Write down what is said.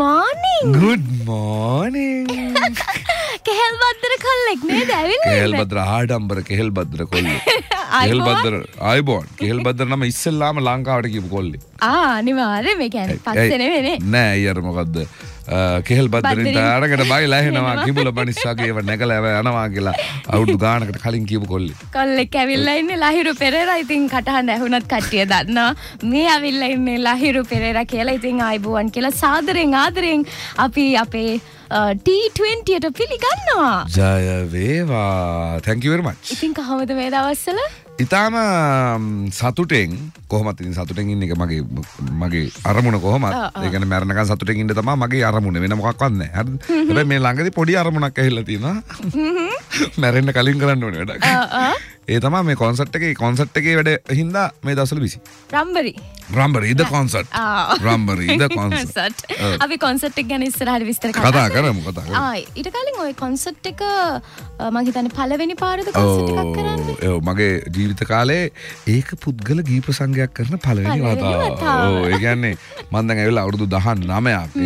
morning. Good morning. කෙහෙල් බද්දර කොල්ලෙක් නේද ඇවිල්ලා කෙහෙල් බද්දර ආඩම්බර කෙහෙල් බද්දර කොල්ලේ. කෙහෙල් බද්දර ආයිබෝන්. කෙහෙල් බද්දර නම ඉස්සෙල්ලාම ලංකාවට කියපු කොල්ලේ. අනිවාර්යයෙන් මේ කියන්නේ පස්සේ නෙවෙයි නෑ අයියර මොකද්ද කෙහෙල් බද්දරින් තාරකට බයිලා එනවා කිඹුල බනිස්සගේ ඒව නැගලා යනවා කියලා අවුරුදු ගානකට කලින් කියපු කොල්ලේ. කොල්ලෙක් ඇවිල්ලා ඉන්නේ ලහිරු පෙරේරා. ඉතින් කටහඬ ඇහුණත් කට්ටිය දන්නවා. මේ ඇවිල්ලා ඉන්නේ ලහිරු පෙරේරා කියලා. ඉතින් ආයිබෝන් කියලා සාදරෙන් ආදරෙන් අපි අපේ T20ට පිළිගන්නවා. ජය වේවා. Thank you very much. ඉතින් කොහොමද මේ දවස්වල? ඉතාම සතුටෙන් කොහොමත් ඉතින් සතුටෙන් ඉන්න එක මගේ අරමුණ කොහොමත් ඒ කියන්නේ මරණකන් සතුටෙන් ඉන්න තමයි මගේ අරමුණ වෙන මොකක්වත් නැහැ හරිද හැබැයි මේ ළඟදී පොඩි අරමුණක් ඇහිලා තියෙනවා මැරෙන්න කලින් කරන්න ඕනේ වැඩක් ඒ තමයි මේ කොන්සර්ට් එකේ වැඩ හින්දා මේ දවස්වල busy රම්බරි the concert රම්බරි the concert අපි කොන්සර්ට් එක ගැන ඉස්සරහට විස්තර කතා කරමු ඊට කලින් ওই කොන්සර්ට් එක මම හිතන්නේ පළවෙනි පාරද කොන්සර්ට් එකක් කරන්නේ ඔව් මගේ ජීවිත කාලේ ඒක පුද්ගල ගී ප්‍රසංගයක් කරන පළවෙනි වතාව. ඔව් ඒ කියන්නේ මම දැන් ඇවිල්ලා අවුරුදු 19ක්.